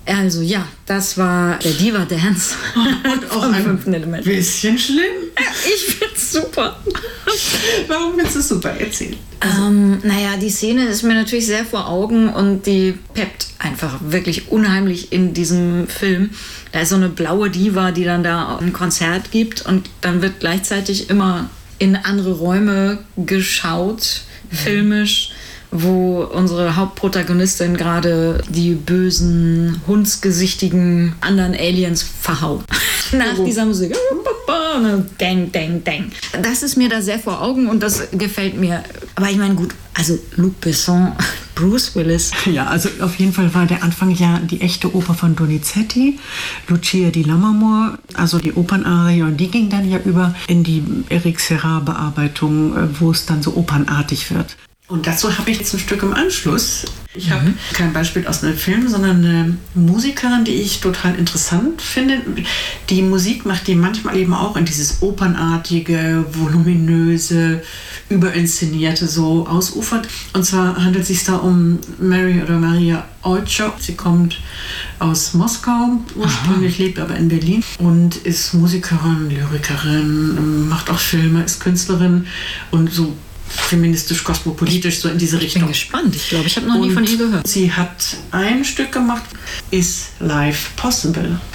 Also ja, das war der Diva Dance. Und auch ein bisschen schlimm. Ich find's super. Warum findest du es super? Erzähl. Naja, die Szene ist mir natürlich sehr vor Augen und die peppt einfach wirklich unheimlich in diesem Film. Da ist so eine blaue Diva, die dann da ein Konzert gibt und dann wird gleichzeitig immer in andere Räume geschaut, filmisch, wo unsere Hauptprotagonistin gerade die bösen, hundsgesichtigen anderen Aliens verhaut. Nach dieser Musik. Dang, dang, dang. Das ist mir da sehr vor Augen und das gefällt mir. Aber ich meine, gut, also Luc Besson, Bruce Willis. Ja, also auf jeden Fall war der Anfang ja die echte Oper von Donizetti, Lucia di Lammermoor, also die Opernarie, und die ging dann ja über in die Eric Serra-Bearbeitung, wo es dann so opernartig wird. Und dazu habe ich jetzt ein Stück im Anschluss. Ich habe kein Beispiel aus einem Film, sondern eine Musikerin, die ich total interessant finde. Die Musik macht die manchmal eben auch in dieses opernartige, voluminöse, überinszenierte so ausufert. Und zwar handelt es sich da um Maria Olchok. Sie kommt aus Moskau, ursprünglich lebt aber in Berlin und ist Musikerin, Lyrikerin, macht auch Filme, ist Künstlerin und so feministisch, kosmopolitisch, so in diese Richtung. Ich bin gespannt. Ich glaube, ich habe noch nie von ihr gehört. Sie hat ein Stück gemacht, Is Life Possible?